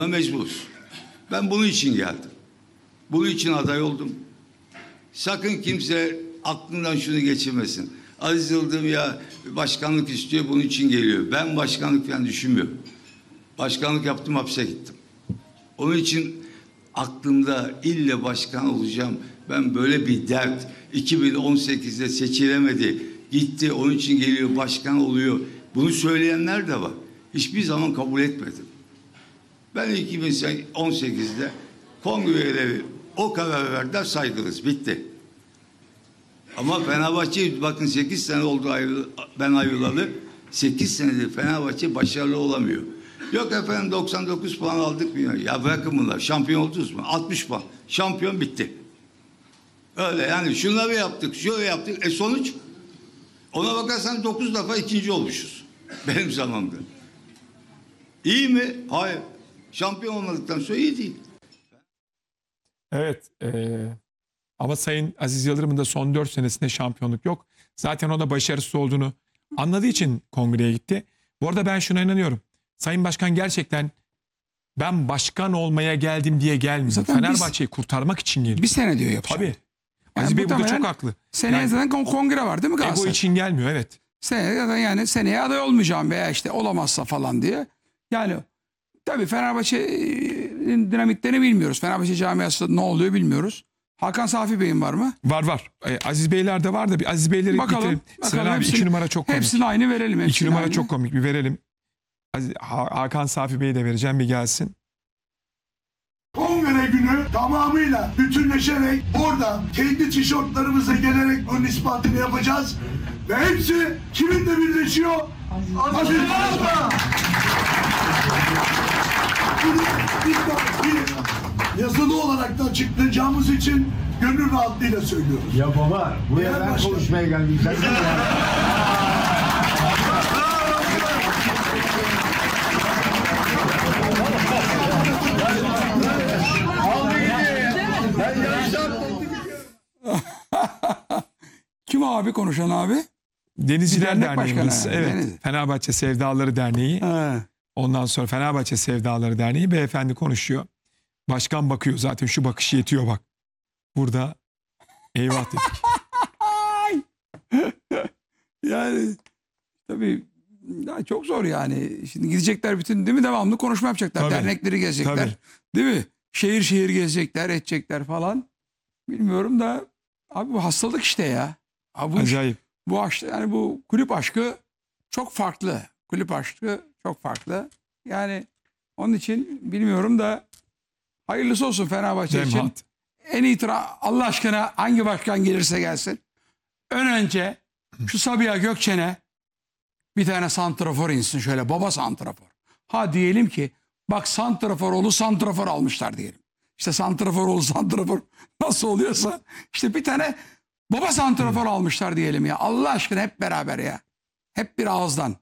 Mecbur. Ben bunun için geldim. Bunun için aday oldum. Sakın kimse aklından şunu geçirmesin. Aziz Yıldırım ya başkanlık istiyor, bunun için geliyor. Ben başkanlık falan düşünmüyorum. Başkanlık yaptım, hapse gittim. Onun için aklımda ille başkan olacağım. Ben böyle bir dert. 2018'de seçilemedi. Gitti, onun için geliyor, başkan oluyor. Bunu söyleyenler de var. Hiçbir zaman kabul etmedim. Ben 2018'de kongreleri o karar verdiler, saygılıyız. Bitti. Ama Fenerbahçe bakın 8 sene oldu ben ayrılalı. 8 senedir Fenerbahçe başarılı olamıyor. Yok efendim 99 puan aldık mı? Ya bırakın bunlar. Şampiyon oldunuz mu? 60 puan. Şampiyon bitti. Öyle yani şunları yaptık, şöyle yaptık. Sonuç? Ona bakarsan 9 defa ikinci olmuşuz. Benim zamanımda. İyi mi? Hayır. Şampiyon olmadıktan sonra iyi değil. Evet. Ama Sayın Aziz Yıldırım'ın da son 4 senesinde şampiyonluk yok. Zaten o da başarısız olduğunu anladığı için kongreye gitti. Bu arada ben şuna inanıyorum. Sayın Başkan gerçekten ben başkan olmaya geldim diye gelmiyor. Fenerbahçe'yi kurtarmak için geliyor. Bir sene diyor yapacağım. Tabii. Aziz Bey burada çok haklı. Seneye zaten kongre var değil mi Galatasaray? Ego için gelmiyor, evet. Seneye aday olmayacağım veya işte olamazsa falan diye. Yani tabii Fenerbahçe'nin dinamiklerini bilmiyoruz. Fenerbahçe camiasında ne oluyor bilmiyoruz. Hakan Safi Bey'in var mı? Var. Aziz Beyler de var da bir Aziz Beyleri bakalım. Sinan abi 2 numara çok komik. Hepsini aynı verelim. 2 numara çok komik, bir verelim. Hakan Safi Bey'i de vereceğim, bir gelsin. Kongre günü tamamıyla bütünleşerek orada kendi tişörtlerimize gelerek bunun ispatını yapacağız. Ve hepsi kiminle birleşiyor? Aziz Yıldırım'la. Bir yazılı olarak da açıklayacağımız için gönül rahatlığıyla söylüyoruz. Ya baba, buraya ben konuşmaya geldim. Sen de Kim abi konuşan abi? Denizciler Dernek Derneği'miz. Başkanı. Evet. Deniz. Fenerbahçe Sevdaları Derneği. He. Ondan sonra Fenerbahçe Sevdaları Derneği beyefendi konuşuyor. Başkan bakıyor, zaten şu bakış yetiyor bak. Burada eyvah dedik. Yani tabii ya çok zor yani. Şimdi gidecekler bütün değil mi? Devamlı konuşma yapacaklar. Tabii. Dernekleri gezecekler. Tabii. Değil mi? Şehir şehir gezecekler, edecekler falan. Bilmiyorum da abi bu hastalık işte ya. Abi Acayip. bu aşk, yani bu kulüp aşkı çok farklı. Kulüp aşkı çok farklı. Yani onun için bilmiyorum da hayırlısı olsun Fenerbahçe için. Cemaat. En iyi Allah aşkına hangi başkan gelirse gelsin. Önce şu Sabiha Gökçen'e bir tane santrafor insin, şöyle baba santrafor. Ha diyelim ki bak santraforoğlu santrafor almışlar diyelim. İşte santraforoğlu santrafor nasıl oluyorsa işte bir tane baba santrafor almışlar diyelim ya. Allah aşkına hep beraber ya. Hep bir ağızdan.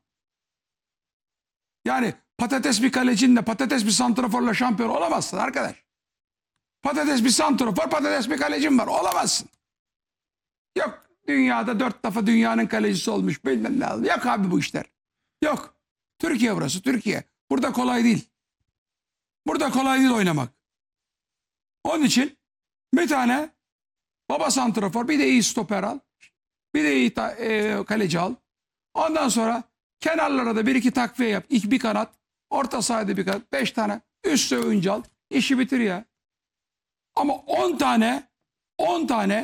Yani patates bir kalecinle patates bir santraforla şampiyon olamazsın arkadaş. Patates bir santrafor, patates bir kalecin var. Olamazsın. Yok dünyada 4 defa dünyanın kalecisi olmuş bilmem ne. Yok abi bu işler. Yok. Türkiye burası, Türkiye. Burada kolay değil. Burada kolay değil oynamak. Onun için bir tane baba santrafor, bir de iyi stoper al. Bir de iyi kaleci al. Ondan sonra kenarlara da bir iki takviye yap. Bir kanat. Orta sahada bir kanat. 5 tane üst oyuncu al. İşi bitir ya. Ama 10 tane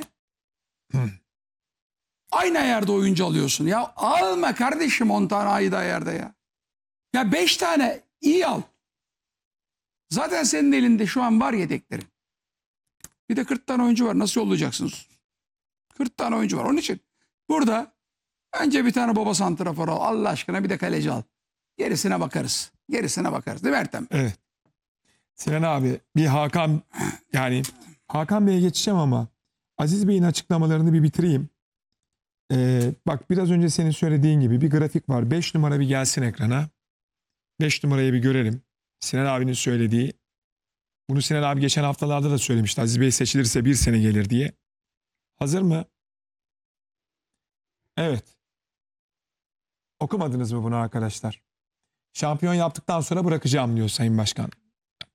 aynı ayarda oyuncu alıyorsun. Ya alma kardeşim 10 tane aynı ayarda ya. Ya 5 tane iyi al. Zaten senin elinde şu an var yedeklerin. Bir de 40 tane oyuncu var. Nasıl yollayacaksınız? 40 tane oyuncu var. Onun için burada önce bir tane baba santrafor al. Allah aşkına bir de kaleci al. Gerisine bakarız. Gerisine bakarız. Değil mi Ertem? Evet. Sinan abi bir Hakan, yani Hakan Bey'e geçeceğim ama Aziz Bey'in açıklamalarını bir bitireyim. Bak biraz önce senin söylediğin gibi bir grafik var. 5 numara bir gelsin ekrana. 5 numarayı bir görelim. Sinan abinin söylediği. Bunu Sinan abi geçen haftalarda da söylemişti. Aziz Bey seçilirse 1 sene gelir diye. Hazır mı? Evet. Okumadınız mı bunu arkadaşlar? Şampiyon yaptıktan sonra bırakacağım diyor Sayın Başkan.